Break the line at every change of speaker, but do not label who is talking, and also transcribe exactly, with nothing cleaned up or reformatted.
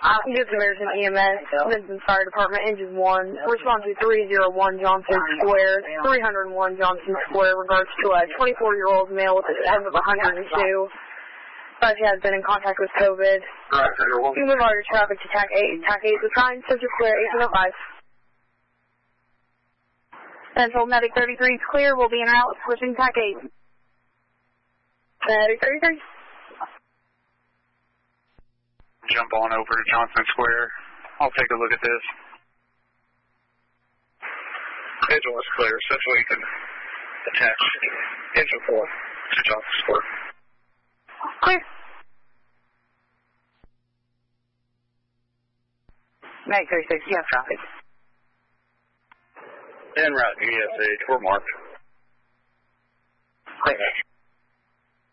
Uh, this is American E M S, Vincent Fire Department, Engine one. Respond to three oh one Johnson Square, three oh one Johnson Square, regards to a twenty-four-year-old male with a S of one hundred two. But he has been in contact with COVID. You move all your traffic to TAC eight. TAC eight is assigned, Central Clear, eighteen oh five.
Central Medic thirty-three is clear. We'll be en route, switching TAC eight.
Medic thirty-three.
Jump on over to Johnson Square. I'll take a look at this.
Engine was clear. Central, you can attach engine four to Johnson Square.
Clear. Medic thirty-six, you have traffic.
En route, U S H, we're marked.
Clear.